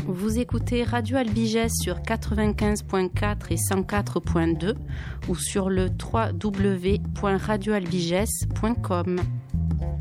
Vous écoutez Radio Albigès sur 95.4 et 104.2 ou sur le www.radioalbigès.com.